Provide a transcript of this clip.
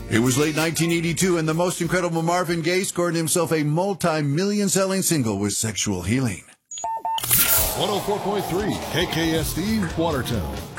It was late 1982, and the most incredible Marvin Gaye scored himself a multi-million selling single with Sexual Healing. 104.3 KKSD Watertown.